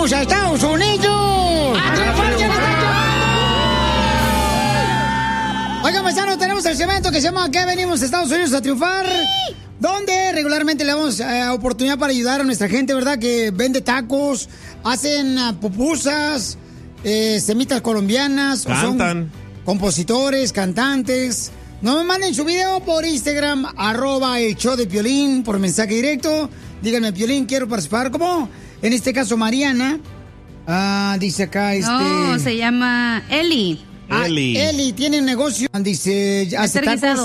venimos a Estados Unidos! ¡A triunfar, que nos Oigan, paisanos, tenemos el segmento que se llama ¿Qué venimos a Estados Unidos a triunfar? ¡Sí! Donde regularmente le damos oportunidad para ayudar a nuestra gente, ¿verdad? Que vende tacos, hacen pupusas, semitas colombianas. Cantan. O son compositores, cantantes. No me manden su video por Instagram, @el show de Piolín, por mensaje directo. Díganme, Piolín, quiero participar. ¿Cómo? En este caso, Mariana. Dice acá, No, se llama Eli. Eli tiene un negocio. Dice, hace tacos.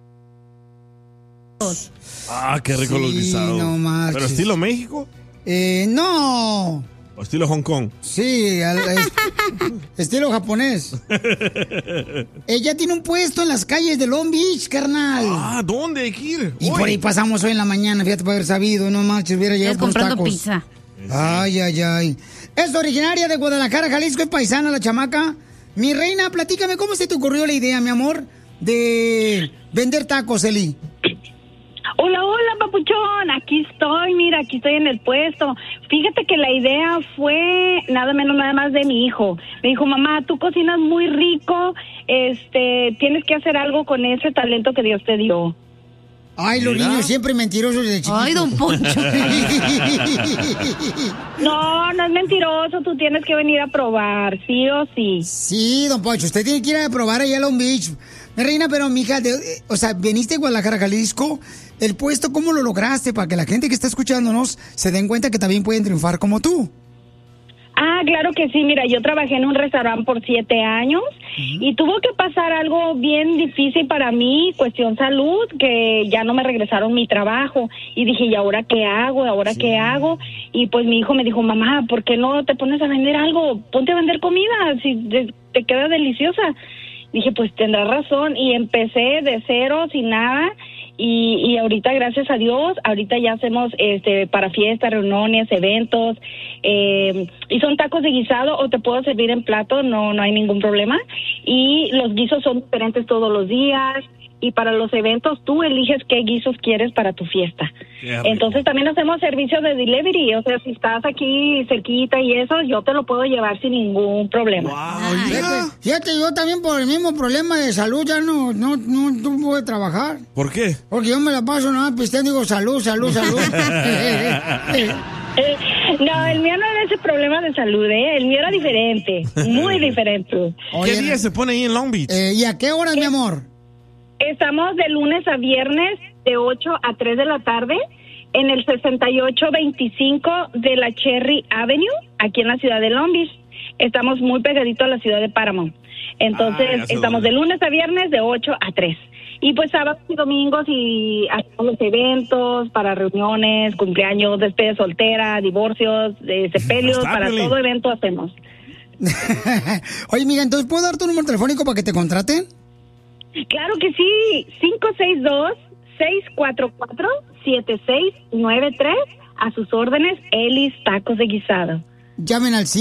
Qué rico los guisados. No marches. ¿Pero estilo México? No. ¿O estilo Hong Kong? Sí, estilo japonés. Ella tiene un puesto en las calles de Long Beach, carnal. ¿Dónde hay que ir? Y por ahí pasamos hoy en la mañana, fíjate, para haber sabido, no manches, hubiera llegado con los tacos. Comprando pizza. Ay. Es originaria de Guadalajara, Jalisco, es paisana la chamaca. Mi reina, platícame, ¿cómo se te ocurrió la idea, mi amor, de vender tacos, Eli? Hola, papuchón, aquí estoy en el puesto. Fíjate que la idea fue nada más de mi hijo. Me dijo, mamá, tú cocinas muy rico, tienes que hacer algo con ese talento que Dios te dio. Ay, los niños siempre mentirosos desde chiquitos. Ay, don Poncho. No es mentiroso, tú tienes que venir a probar, sí o sí. Sí, don Poncho, usted tiene que ir a probar allá a Long Beach. Mi reina, pero mija, veniste a Guadalajara, Jalisco. El puesto, ¿cómo lo lograste? Para que la gente que está escuchándonos se den cuenta que también pueden triunfar como tú. Claro que sí, mira, yo trabajé en un restaurante por 7 años y tuvo que pasar algo bien difícil para mí, cuestión salud, que ya no me regresaron mi trabajo y dije, ¿y ahora qué hago? ¿Qué hago? Y pues mi hijo me dijo, mamá, ¿por qué no te pones a vender algo? Ponte a vender comida, si te queda deliciosa. Dije, pues tendrás razón y empecé de cero, sin nada. Y ahorita, gracias a Dios, ahorita ya hacemos para fiestas, reuniones, eventos, y son tacos de guisado o te puedo servir en plato, no hay ningún problema. Y los guisos son diferentes todos los días. Y para los eventos tú eliges qué guisos quieres para tu fiesta. Entonces también hacemos servicio de delivery, o sea, si estás aquí cerquita y eso, yo te lo puedo llevar sin ningún problema. Wow, fíjate, yo también por el mismo problema de salud ya no puedo trabajar. ¿Por qué? Porque yo me la paso nada más pisteando, digo salud. No, el mío no era ese problema de salud, el mío era diferente, muy diferente. ¿Qué día se pone ahí en Long Beach? ¿Y a qué horas, mi amor? Estamos de lunes a viernes de 8 a 3 de la tarde en el 6825 de la Cherry Avenue, aquí en la ciudad de Long Beach. Estamos muy pegaditos a la ciudad de Paramount. Entonces, estamos de lunes a viernes de 8 a 3. Y pues sábados y domingos y hacemos los eventos para reuniones, cumpleaños, despedida soltera, divorcios, sepelios, para todo evento hacemos. Oye, mira, entonces, ¿puedo dar tu número telefónico para que te contraten? Claro que sí, 562-644-7693, a sus órdenes, Elis Tacos de Guisado. Llamen al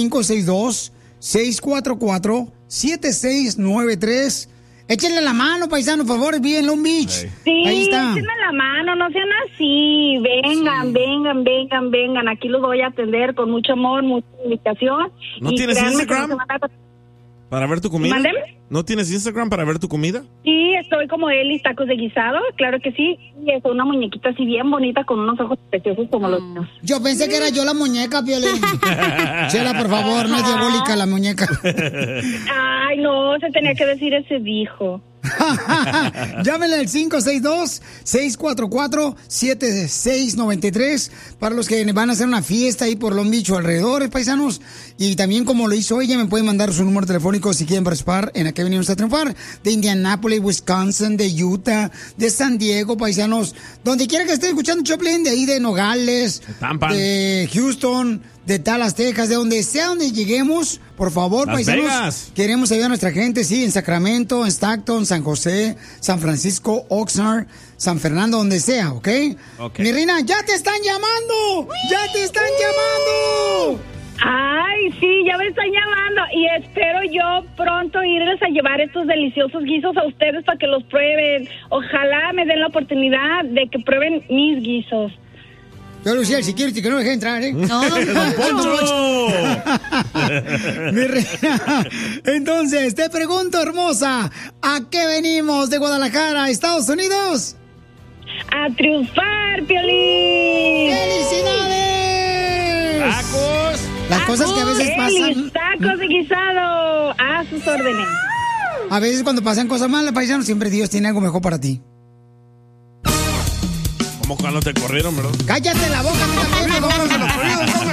562-644-7693. Échenle la mano, paisano, por favor, vive en Long Beach. Sí, ahí está. Échenle la mano, no sean así. Vengan. Aquí los voy a atender con mucho amor, mucha invitación. ¿No tienes Instagram? ¿Para ver tu comida? ¿Mándeme? ¿No tienes Instagram para ver tu comida? Sí, estoy como Elis Tacos de Guisado, claro que sí. Y es una muñequita así bien bonita con unos ojos preciosos como los míos. Yo pensé que era yo la muñeca, Piolín. Chela, por favor, no es diabólica la muñeca. Ay, no, se tenía que decir ese dijo. Llámenle al 562-644-7693 para los que van a hacer una fiesta ahí por Long Beach o alrededores, paisanos. Y también, como lo hizo ella, me pueden mandar su número telefónico si quieren participar en Aquí venimos a triunfar. De Indianápolis, Wisconsin, de Utah, de San Diego, paisanos. Donde quiera que estén escuchando Choplin, de ahí de Nogales, de Houston, de Dallas, Texas, de donde sea donde lleguemos, por favor, Las paisanos. Vegas. Queremos ayudar a nuestra gente, sí, en Sacramento, en Stockton, San José, San Francisco, Oxnard, San Fernando, donde sea, ¿ok? Mi reina, ¡ya te están llamando! ¡Ya te están llamando! Ay, sí, ya me están llamando y espero yo pronto irles a llevar estos deliciosos guisos a ustedes para que los prueben. Ojalá me den la oportunidad de que prueben mis guisos. Yo lo decía al security que no deje entrar, ¿eh? No, don ¡Poncho! Mi reina. Entonces, te pregunto, hermosa, ¿a qué venimos de Guadalajara, Estados Unidos? ¡A triunfar, Piolín! ¡Felicidades! ¡Tacos! Las cosas que a veces pasan. ¡Tacos de guisado! A sus órdenes. A veces cuando pasan cosas malas, paisanos, siempre Dios tiene algo mejor para ti. Como cuando te corrieron, ¿verdad? ¡Cállate la boca! ¡No te corrieron!